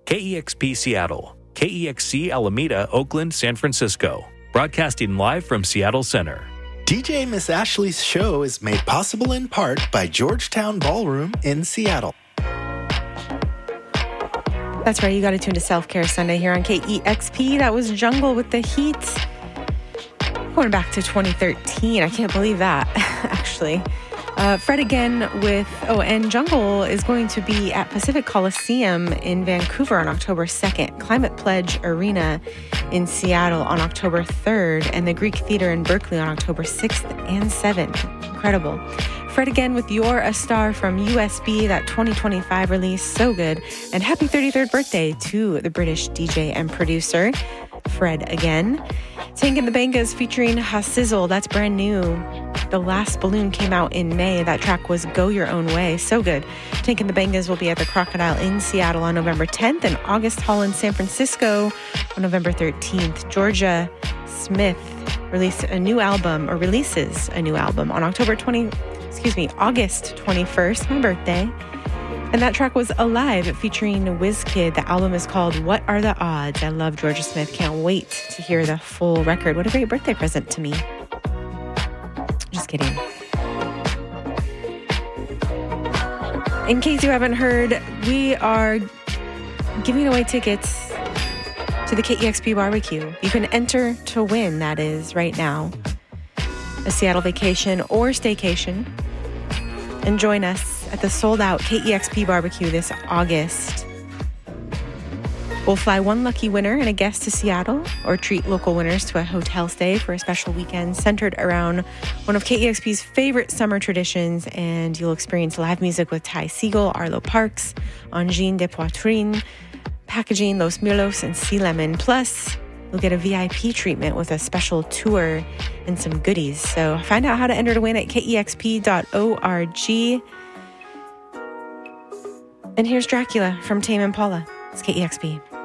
KEXP Seattle, KEXC Alameda, Oakland, San Francisco. Broadcasting live from Seattle Center. DJ Miss Ashley's show is made possible in part by Georgetown Ballroom in Seattle. That's right, you got to tune to Self-Care Sunday here on KEXP. That was Jungle with the Heat. Going back to 2013. I can't believe that, actually. Fred again with, and Jungle is going to be at Pacific Coliseum in Vancouver on October 2nd, Climate Pledge Arena in Seattle on October 3rd, and the Greek Theater in Berkeley on October 6th and 7th. Incredible. Fred again with You're a Star from USB, that 2025 release, so good. And happy 33rd birthday to the British DJ and producer, Fred again. Tank and the Bangas featuring Hasizzle, that's brand new. The Last Balloon came out in May. That track was Go Your Own Way, so good. Tank and the Bangas will be at the Crocodile in Seattle on November 10th and August Hall in San Francisco on November 13th. Georgia Smith releases a new album on August 21st, my birthday. And that track was Alive featuring WizKid. The album is called What Are the Odds? I love Georgia Smith. Can't wait to hear the full record. What a great birthday present to me. Just kidding. In case you haven't heard, we are giving away tickets to the KEXP barbecue. You can enter to win, that is, right now. A Seattle vacation or staycation. And join us at the sold-out KEXP barbecue this August. We'll fly one lucky winner and a guest to Seattle, or treat local winners to a hotel stay for a special weekend centered around one of KEXP's favorite summer traditions, and you'll experience live music with Ty Segall, Arlo Parks, Angine de Poitrine, Packaging, Los Mirlos, and Sea Lemon. Plus, you'll get a VIP treatment with a special tour and some goodies. So find out how to enter to win at kexp.org. And here's Dracula from Tame Impala. It's KEXP.